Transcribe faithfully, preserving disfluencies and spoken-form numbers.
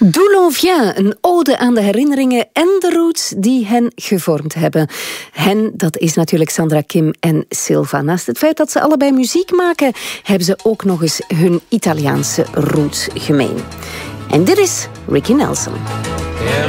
D'où l'on vient, een ode aan de herinneringen en de roots die hen gevormd hebben. Hen, dat is natuurlijk Sandra Kim en Silva. Naast het feit dat ze allebei muziek maken, hebben ze ook nog eens hun Italiaanse roots gemeen. En dit is Ricky Nelson.